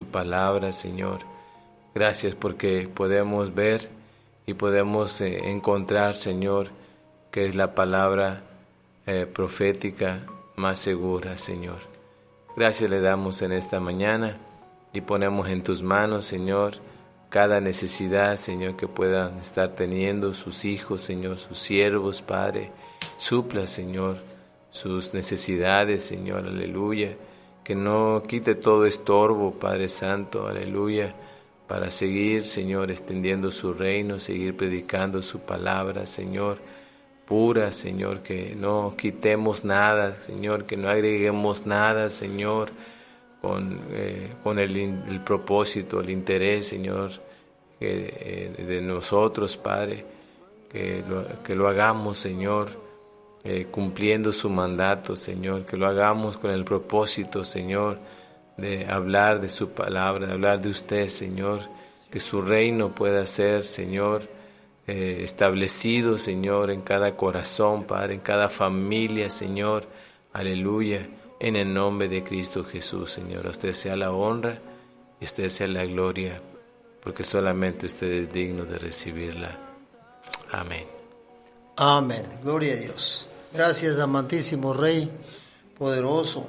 palabra, Señor. Gracias porque podemos ver y podemos encontrar, Señor, que es la palabra profética más segura, Señor. Gracias le damos en esta mañana y ponemos en tus manos, Señor, cada necesidad, Señor, que puedan estar teniendo sus hijos, Señor, sus siervos, Padre. Supla, Señor, sus necesidades, Señor, aleluya. Que no quite todo estorbo, Padre Santo, aleluya, para seguir, Señor, extendiendo su reino, seguir predicando su palabra, Señor, pura, Señor, que no quitemos nada, Señor, que no agreguemos nada, Señor, con el propósito, el interés, Señor, de nosotros, Padre, que lo hagamos, Señor, cumpliendo su mandato, Señor, que lo hagamos con el propósito, Señor, de hablar de su palabra, de hablar de usted, Señor, que su reino pueda ser, Señor, establecido, Señor, en cada corazón, Padre, en cada familia, Señor, aleluya, en el nombre de Cristo Jesús, Señor. A usted sea la honra y a usted sea la gloria, porque solamente usted es digno de recibirla. Amén. Amén. Gloria a Dios. Gracias, amantísimo Rey poderoso.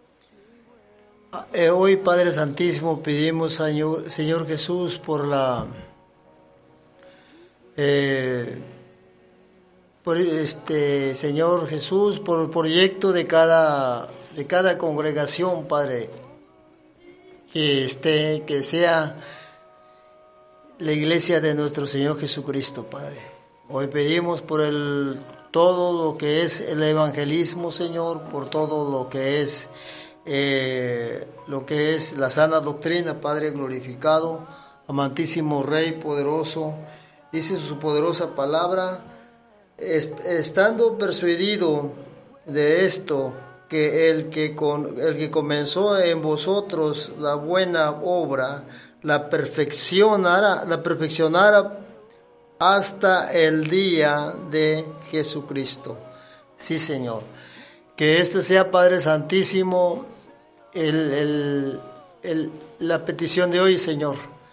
Hoy, Padre Santísimo, pedimos, Señor Jesús, por Señor Jesús, por el proyecto de cada congregación, Padre, que sea la iglesia de nuestro Señor Jesucristo, Padre. Hoy pedimos por todo lo que es el evangelismo, Señor, por todo lo que es la sana doctrina, Padre glorificado, amantísimo Rey poderoso. Dice su poderosa palabra, estando persuadido de esto, que el que comenzó en vosotros la buena obra, la perfeccionará hasta el día de Jesucristo. Sí, Señor. Que este sea, Padre Santísimo, la petición de hoy, Señor,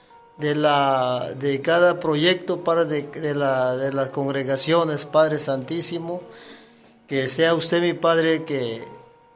de cada proyecto, Padre, de las congregaciones, Padre Santísimo. Que sea usted, mi Padre, que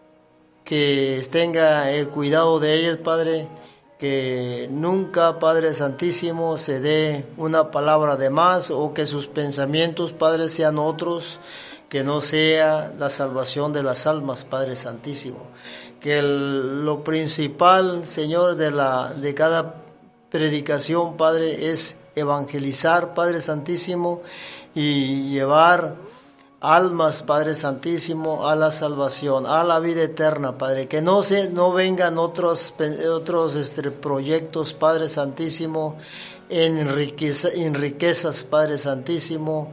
tenga el cuidado de ellas, Padre. Que nunca, Padre Santísimo, se dé una palabra de más, o que sus pensamientos, Padre, sean otros, que no sea la salvación de las almas, Padre Santísimo. Que lo principal, Señor, de cada predicación, Padre, es evangelizar, Padre Santísimo, y llevar almas, Padre Santísimo, a la salvación, a la vida eterna, Padre. Que no vengan otros proyectos, Padre Santísimo, en riquezas, Padre Santísimo,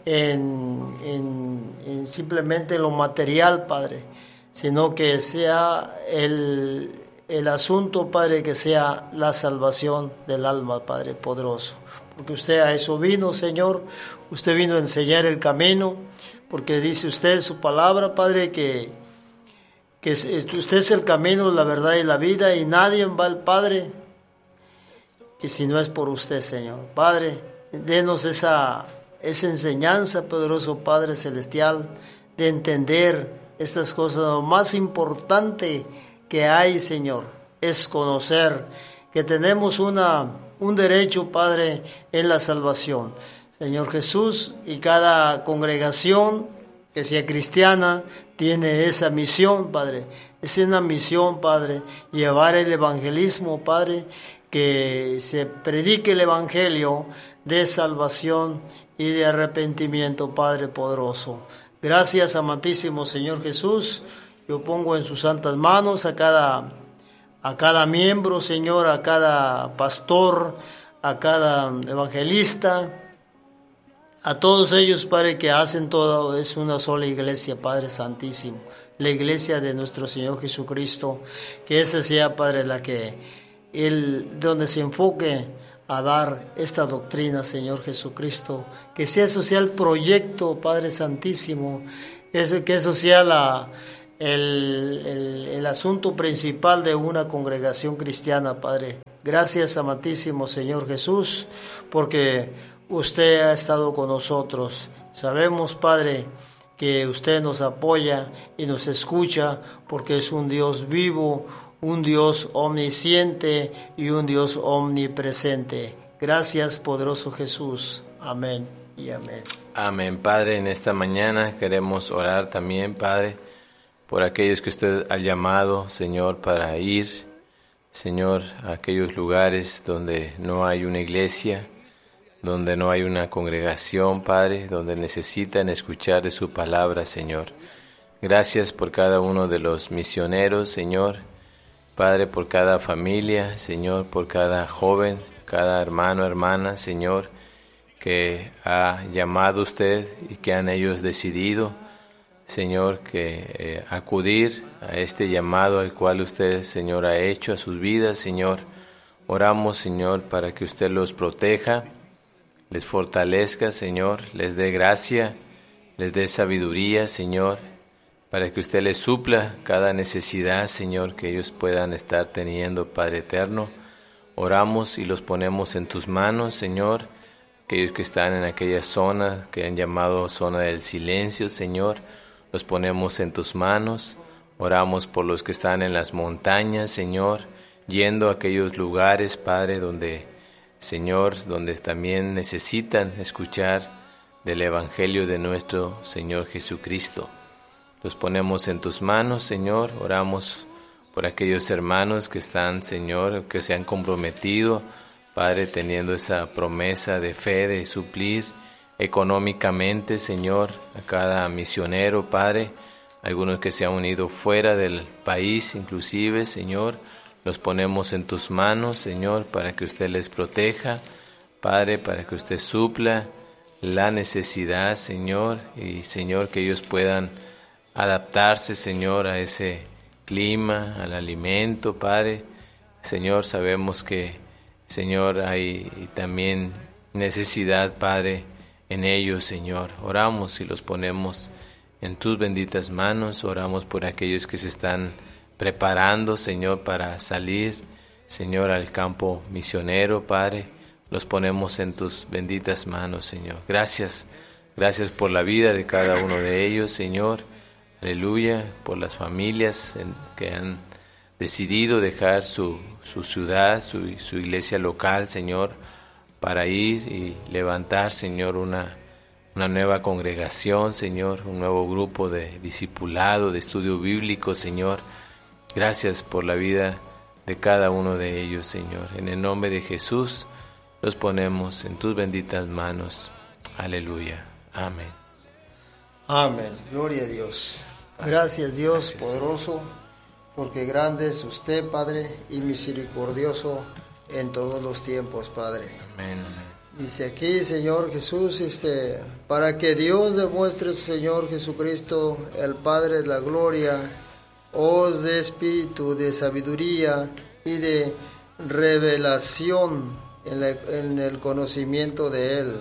en simplemente lo material, Padre, sino que sea el asunto, Padre, que sea la salvación del alma, Padre poderoso. Porque usted a eso vino, Señor. Usted vino a enseñar el camino, porque dice usted en su palabra, Padre, que usted es el camino, la verdad y la vida, y nadie va al Padre que si no es por usted, Señor. Padre, denos esa enseñanza, poderoso Padre Celestial, de entender estas cosas. Lo más importante que hay, Señor, es conocer que tenemos un derecho, Padre, en la salvación. Señor Jesús, y cada congregación que sea cristiana tiene esa misión, Padre. Es una misión, Padre, llevar el evangelismo, Padre, que se predique el evangelio de salvación y de arrepentimiento, Padre poderoso. Gracias, amantísimo Señor Jesús. Yo pongo en sus santas manos a cada miembro, Señor, a cada pastor, a cada evangelista, a todos ellos, Padre, que hacen todo, es una sola iglesia, Padre Santísimo, la iglesia de nuestro Señor Jesucristo. Que esa sea, Padre, donde se enfoque a dar esta doctrina, Señor Jesucristo. Que eso sea el proyecto, Padre Santísimo, que eso sea el asunto principal de una congregación cristiana, Padre. Gracias, amantísimo Señor Jesús, porque usted ha estado con nosotros. Sabemos, Padre, que usted nos apoya y nos escucha, porque es un Dios vivo, un Dios omnisciente y un Dios omnipresente. Gracias, poderoso Jesús. Amén y amén. Amén, Padre. En esta mañana queremos orar también, Padre, por aquellos que usted ha llamado, Señor, para ir, Señor, a aquellos lugares donde no hay una iglesia, donde no hay una congregación, Padre, donde necesitan escuchar de su palabra, Señor. Gracias por cada uno de los misioneros, Señor. Padre, por cada familia, Señor, por cada joven, cada hermano, hermana, Señor, que ha llamado usted y que han ellos decidido, Señor, que acudir a este llamado al cual usted, Señor, ha hecho a sus vidas, Señor. Oramos, Señor, para que usted los proteja, les fortalezca, Señor, les dé gracia, les dé sabiduría, Señor, para que usted les supla cada necesidad, Señor, que ellos puedan estar teniendo, Padre eterno. Oramos y los ponemos en tus manos, Señor, aquellos que están en aquella zona que han llamado zona del silencio, Señor, los ponemos en tus manos. Oramos por los que están en las montañas, Señor, yendo a aquellos lugares, Padre, donde, Señor, donde también necesitan escuchar del Evangelio de nuestro Señor Jesucristo. Los ponemos en tus manos, Señor. Oramos por aquellos hermanos que están, Señor, que se han comprometido, Padre, teniendo esa promesa de fe, de suplir económicamente, Señor, a cada misionero, Padre. Algunos que se han unido fuera del país, inclusive, Señor, los ponemos en tus manos, Señor, para que usted les proteja, Padre, para que usted supla la necesidad, Señor, y, Señor, que ellos puedan adaptarse, Señor, a ese clima, al alimento, Padre. Señor, sabemos que, Señor, hay también necesidad, Padre, en ellos, Señor. Oramos y los ponemos en tus benditas manos. Oramos por aquellos que se están preparando, Señor, para salir, Señor, al campo misionero, Padre. Los ponemos en tus benditas manos, Señor. Gracias por la vida de cada uno de ellos, Señor. Aleluya, por las familias que han decidido dejar su ciudad, su iglesia local, Señor, para ir y levantar, Señor, una nueva congregación, Señor, un nuevo grupo de discipulado, de estudio bíblico, Señor. Gracias por la vida de cada uno de ellos, Señor. En el nombre de Jesús los ponemos en tus benditas manos. Aleluya. Amén. Amén. Gloria a Dios. Gracias, Dios poderoso, porque grande es usted, Padre, y misericordioso en todos los tiempos, Padre. Amén. Dice aquí, Señor Jesús, para que Dios demuestre, Señor Jesucristo, el Padre de la gloria, os dé espíritu de sabiduría y de revelación en el conocimiento de Él.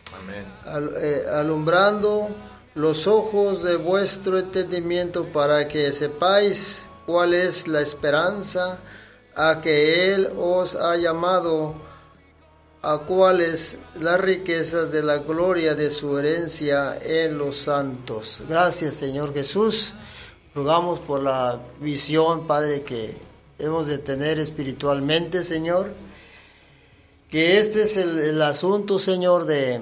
Amén. Alumbrando los ojos de vuestro entendimiento para que sepáis cuál es la esperanza a que Él os ha llamado, a cuáles las riquezas de la gloria de su herencia en los santos. Gracias, Señor Jesús. Rogamos por la visión, Padre, que hemos de tener espiritualmente, Señor. Que este es el asunto, Señor, de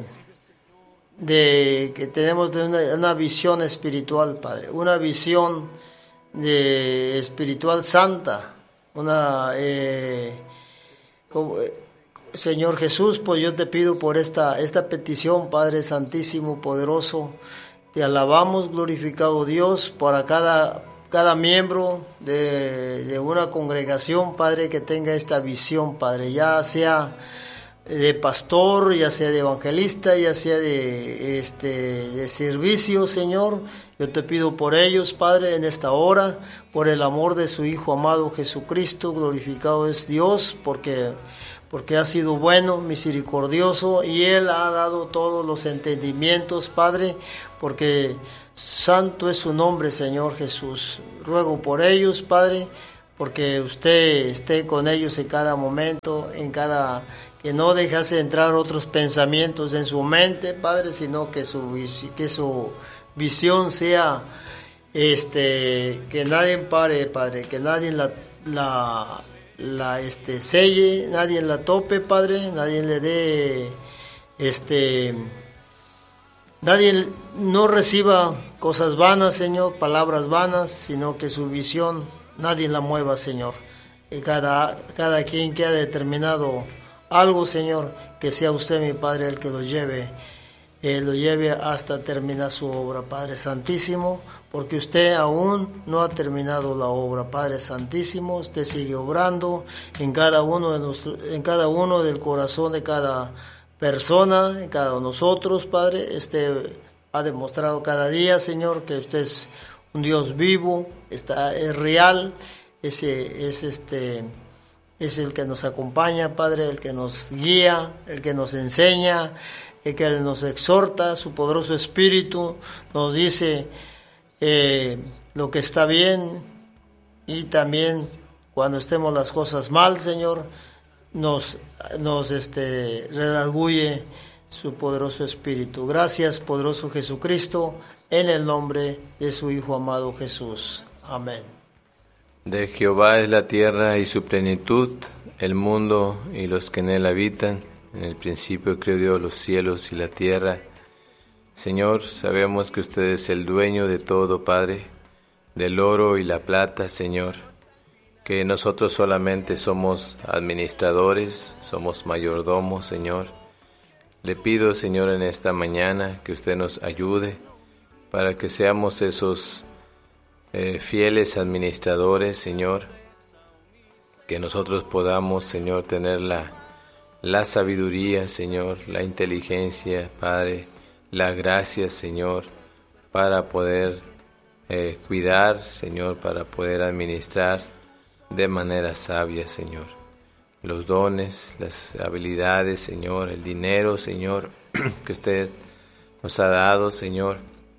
que tenemos de una visión espiritual, Padre, una visión espiritual santa, Señor Jesús, pues yo te pido por esta petición, Padre Santísimo, poderoso, te alabamos, glorificado Dios, para cada miembro de una congregación, Padre, que tenga esta visión, Padre, ya sea de pastor, ya sea de evangelista, ya sea de servicio, Señor. Yo te pido por ellos, Padre, en esta hora, por el amor de su Hijo amado Jesucristo, glorificado es Dios, porque ha sido bueno, misericordioso, y Él ha dado todos los entendimientos, Padre, porque santo es su nombre, Señor Jesús. Ruego por ellos, Padre, porque usted esté con ellos en cada momento, que no dejase entrar otros pensamientos en su mente, Padre, sino que su visión sea que nadie pare, Padre, que nadie la selle, nadie la tope, Padre, nadie le dé nadie no reciba cosas vanas, Señor, palabras vanas, sino que su visión nadie la mueva, Señor. Y cada quien que ha determinado algo, Señor, que sea usted, mi Padre, el que lo lleve hasta terminar su obra, Padre Santísimo, porque usted aún no ha terminado la obra, Padre Santísimo. Usted sigue obrando en cada uno del corazón de cada persona, en cada uno de nosotros, Padre. Ha demostrado cada día, Señor, que usted es un Dios vivo, es real, es el que nos acompaña, Padre, el que nos guía, el que nos enseña, el que nos exhorta. Su poderoso Espíritu nos dice lo que está bien, y también cuando estemos las cosas mal, Señor, nos redarguye su poderoso Espíritu. Gracias, poderoso Jesucristo, en el nombre de su Hijo amado Jesús. Amén. De Jehová es la tierra y su plenitud, el mundo y los que en él habitan. En el principio creó Dios los cielos y la tierra. Señor, sabemos que usted es el dueño de todo, Padre, del oro y la plata, Señor, que nosotros solamente somos administradores, somos mayordomos, Señor. Le pido, Señor, en esta mañana que usted nos ayude para que seamos esos fieles administradores, Señor, que nosotros podamos, Señor, tener la sabiduría, Señor, la inteligencia, Padre, la gracia, Señor, para poder cuidar, Señor, para poder administrar de manera sabia, Señor, los dones, las habilidades, Señor, el dinero, Señor, que usted nos ha dado, Señor.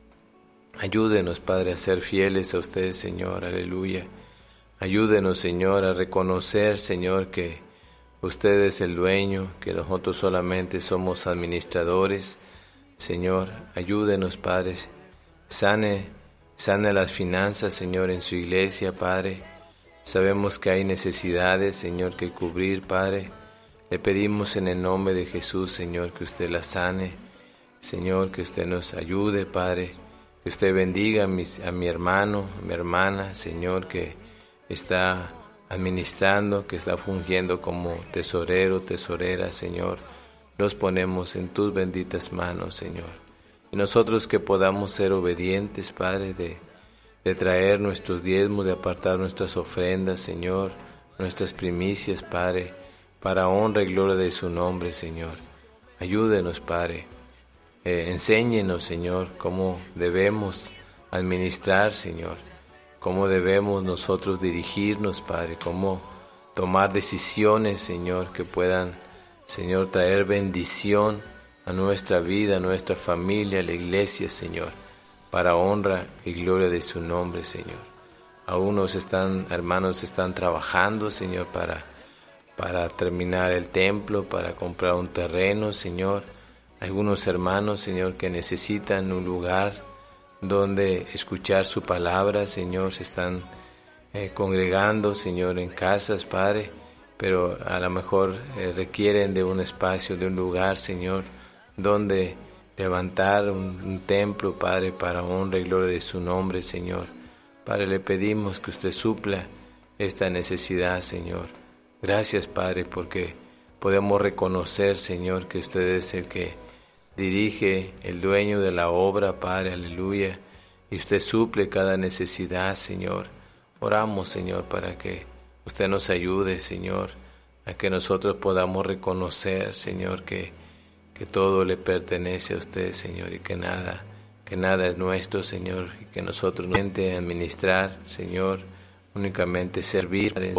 Ayúdenos, Padre, a ser fieles a usted, Señor, aleluya. Ayúdenos, Señor, a reconocer, Señor, que usted es el dueño, que nosotros solamente somos administradores. Señor, ayúdenos, Padre, sane las finanzas, Señor, en su iglesia, Padre. Sabemos que hay necesidades, Señor, que cubrir, Padre. Le pedimos en el nombre de Jesús, Señor, que usted la sane. Señor, que usted nos ayude, Padre. Que usted bendiga a mi hermano, a mi hermana, Señor, que está administrando, que está fungiendo como tesorero, tesorera, Señor. Los ponemos en tus benditas manos, Señor. Y nosotros que podamos ser obedientes, Padre, de traer nuestros diezmos, de apartar nuestras ofrendas, Señor, nuestras primicias, Padre, para honra y gloria de su nombre, Señor. Ayúdenos, Padre. Enséñenos, Señor, cómo debemos administrar, Señor, cómo debemos nosotros dirigirnos, Padre, cómo tomar decisiones, Señor, que puedan, Señor, traer bendición a nuestra vida, a nuestra familia, a la iglesia, Señor, para honra y gloria de su nombre, Señor. Algunos hermanos están trabajando, Señor, para terminar el templo, para comprar un terreno, Señor. Algunos hermanos, Señor, que necesitan un lugar donde escuchar su palabra, Señor, se están congregando, Señor, en casas, Padre, pero a lo mejor requieren de un espacio, de un lugar, Señor, donde levantar un templo, Padre, para honra y gloria de su nombre, Señor. Padre, le pedimos que usted supla esta necesidad, Señor. Gracias, Padre, porque podemos reconocer, Señor, que usted es el que dirige, el dueño de la obra, Padre, aleluya, y usted suple cada necesidad, Señor. Oramos, Señor, para que usted nos ayude, Señor, a que nosotros podamos reconocer, Señor, que todo le pertenece a usted, Señor, y que nada es nuestro, Señor, y que nosotros no administrar, Señor, únicamente servir de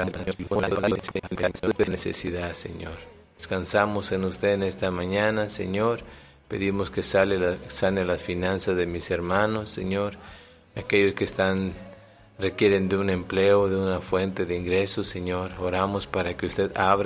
necesidad, Señor. Descansamos en usted en esta mañana, Señor. Pedimos que sane las finanzas de mis hermanos, Señor, aquellos que requieren de un empleo, de una fuente de ingresos, Señor. Oramos para que usted abra